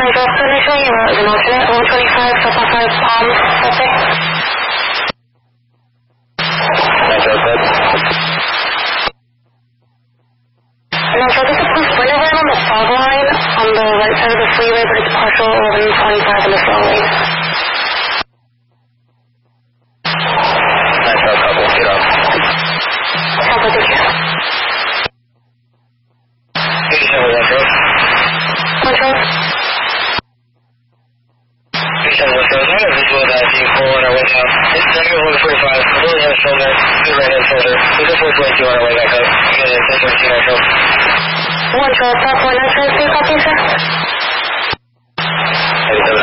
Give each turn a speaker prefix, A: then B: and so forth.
A: Central initially, as an alternate, 125, South 5 Palm, suspect.
B: Central, good.
A: And also, this is a sprinter van on the fog line on the right side of the freeway, but it's partial 1125 in the slow lane.
B: Central, couple, get off.
A: Alpha, thank you.
B: Station with Central.
A: Control.
B: Station with Central. I have a visual of that vehicle on our way down. It's Central 145, completely on the shoulder, good right hand shoulder. We've got 422 on our way back up. You get it, Central, Central.
A: 112, 549, 3 copy, sir.